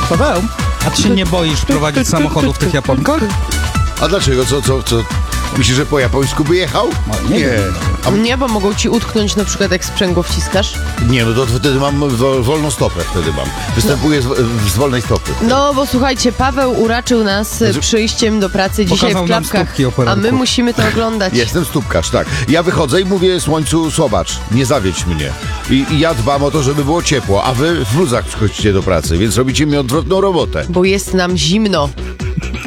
Paweł, a ty się nie boisz prowadzić samochodu w tych Japonkach? A dlaczego? Co? Myślisz, że po japońsku by jechał? No, nie wiem. Nie, bo mogą ci utknąć na przykład jak sprzęgło wciskasz. Nie, no to wtedy mam wolną stopę, Występuję z wolnej stopy. No, bo słuchajcie, Paweł uraczył nas przyjściem do pracy dzisiaj Pokazał w nam klapkach, stópki o a poranku. my musimy to oglądać. Jestem stópkarz, tak. Ja wychodzę i mówię słońcu, zobacz, nie zawiedź mnie. I ja dbam o to, żeby było ciepło, a wy w bluzach przychodzicie do pracy, więc robicie mi odwrotną robotę. Bo jest nam zimno.